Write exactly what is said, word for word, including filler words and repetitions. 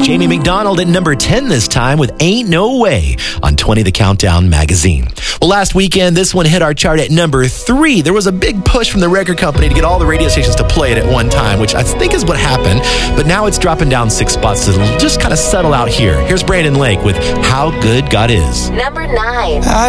Jamie McDonald at number ten this time with Ain't No Way on twenty The Countdown magazine. Well, last weekend, this one hit our chart at number three. There was a big push from the record company to get all the radio stations to play it at one time, which I think is what happened. But now it's dropping down six spots. It'll just kind of settle out here. Here's Brandon Lake with How Good God Is. Number nine.